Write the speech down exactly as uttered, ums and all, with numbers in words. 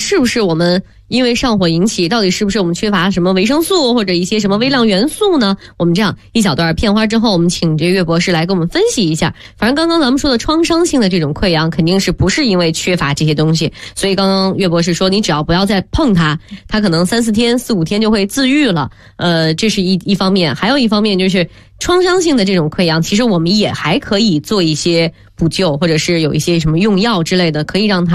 是不是我们因为上火引起，到底是不是我们缺乏什么维生素或者一些什么微量元素呢？我们这样一小段片花之后，我们请这岳博士来给我们分析一下。反正刚刚咱们说的创伤性的这种溃疡，肯定是不是因为缺乏这些东西，所以刚刚岳博士说，你只要不要再碰它，它可能三四天、四五天就会自愈了。呃，这是一一方面，还有一方面就是创伤性的这种溃疡，其实我们也还可以做一些补救，或者是有一些什么用药之类的，可以让它